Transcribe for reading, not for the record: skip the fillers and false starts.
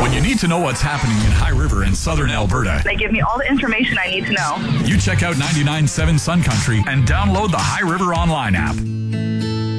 When you need to know what's happening in High River and southern Alberta, They give me all the information I need to know. you check out 99.7 Sun Country and download the High River Online app.